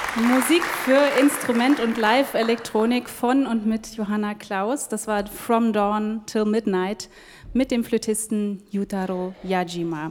Musik für Instrument und Live-Elektronik von und mit Johanna Klaus. Das war From Dawn Till Midnight mit dem Flötisten Yutaro Yajima.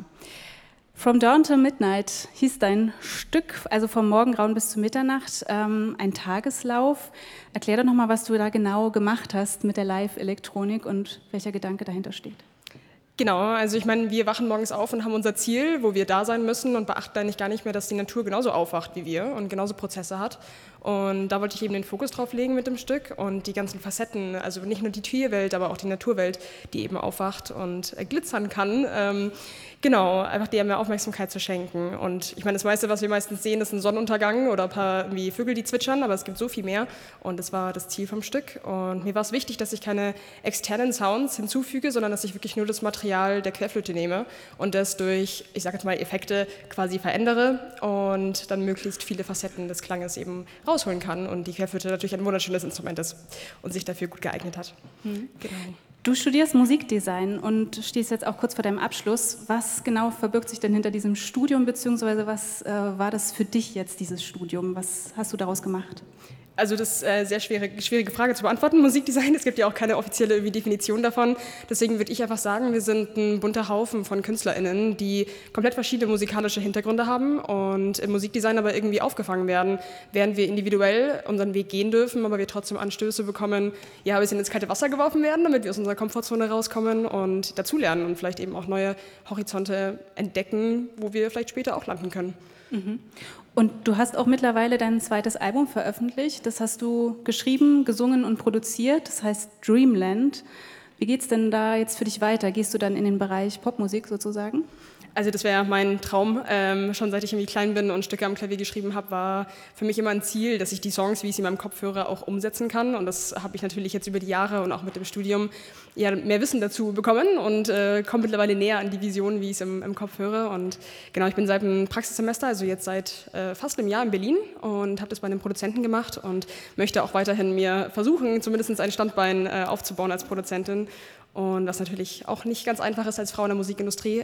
From Dawn Till Midnight hieß dein Stück, also vom Morgengrauen bis zur Mitternacht, ein Tageslauf. Erklär doch nochmal, was du da genau gemacht hast mit der Live-Elektronik und welcher Gedanke dahinter steht. Genau, also ich meine, wir wachen morgens auf und haben unser Ziel, wo wir da sein müssen und beachten eigentlich gar nicht mehr, dass die Natur genauso aufwacht wie wir und genauso Prozesse hat. Und da wollte ich eben den Fokus drauf legen mit dem Stück und die ganzen Facetten, also nicht nur die Tierwelt, aber auch die Naturwelt, die eben aufwacht und glitzern kann. Genau, einfach der mehr Aufmerksamkeit zu schenken. Und ich meine, das meiste, was wir meistens sehen, ist ein Sonnenuntergang oder ein paar irgendwie Vögel, die zwitschern, aber es gibt so viel mehr. Und das war das Ziel vom Stück. Und mir war es wichtig, dass ich keine externen Sounds hinzufüge, sondern dass ich wirklich nur das Material der Querflöte nehme und das durch, ich sage jetzt mal, Effekte quasi verändere und dann möglichst viele Facetten des Klanges eben rausholen kann. Und die Querflöte natürlich ein wunderschönes Instrument ist und sich dafür gut geeignet hat. Genau. Du studierst Musikdesign und stehst jetzt auch kurz vor deinem Abschluss. Was genau verbirgt sich denn hinter diesem Studium, beziehungsweise was war das für dich jetzt, dieses Studium? Was hast du daraus gemacht? Also das ist eine sehr schwierige Frage zu beantworten, Musikdesign. Es gibt ja auch keine offizielle Definition davon. Deswegen würde ich einfach sagen, wir sind ein bunter Haufen von KünstlerInnen, die komplett verschiedene musikalische Hintergründe haben und im Musikdesign aber irgendwie aufgefangen werden, während wir individuell unseren Weg gehen dürfen, aber wir trotzdem Anstöße bekommen, ja, ein bisschen ins kalte Wasser geworfen werden, damit wir aus unserer Komfortzone rauskommen und dazulernen und vielleicht eben auch neue Horizonte entdecken, wo wir vielleicht später auch landen können. Mhm. Und du hast auch mittlerweile dein zweites Album veröffentlicht. Das hast du geschrieben, gesungen und produziert. Das heißt Dreamland. Wie geht's denn da jetzt für dich weiter? Gehst du dann in den Bereich Popmusik sozusagen? Also das wäre mein Traum. Schon seit ich irgendwie klein bin und Stücke am Klavier geschrieben habe, war für mich immer ein Ziel, dass ich die Songs, wie ich sie in meinem Kopf höre, auch umsetzen kann. Und das habe ich natürlich jetzt über die Jahre und auch mit dem Studium ja, mehr Wissen dazu bekommen und komme mittlerweile näher an die Vision, wie ich es im Kopf höre. Und genau, ich bin seit einem Praxissemester, also jetzt seit fast einem Jahr in Berlin und habe das bei einem Produzenten gemacht und möchte auch weiterhin mir versuchen, zumindest ein Standbein aufzubauen als Produzentin. Und was natürlich auch nicht ganz einfach ist als Frau in der Musikindustrie,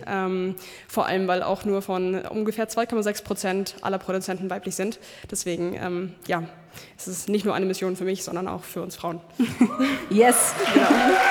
vor allem, weil auch nur von ungefähr 2,6% aller Produzenten weiblich sind. Deswegen, ja, es ist nicht nur eine Mission für mich, sondern auch für uns Frauen. Yes! Genau.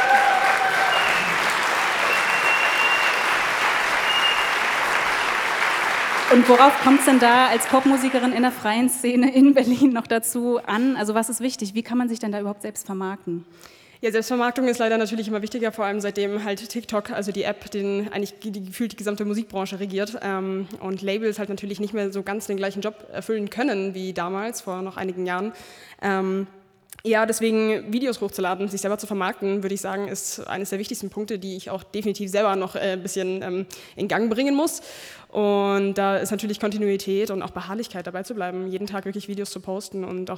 Und worauf kommt es denn da als Popmusikerin in der freien Szene in Berlin noch dazu an? Also was ist wichtig? Wie kann man sich denn da überhaupt selbst vermarkten? Ja, Selbstvermarktung ist leider natürlich immer wichtiger, vor allem seitdem halt TikTok, also die App, eigentlich gefühlt die gesamte Musikbranche regiert und Labels halt natürlich nicht mehr so ganz den gleichen Job erfüllen können wie damals, vor noch einigen Jahren. Ja, deswegen Videos hochzuladen, sich selber zu vermarkten, würde ich sagen, ist eines der wichtigsten Punkte, die ich auch definitiv selber noch ein bisschen in Gang bringen muss. Und da ist natürlich Kontinuität und auch Beharrlichkeit dabei zu bleiben, jeden Tag wirklich Videos zu posten und auch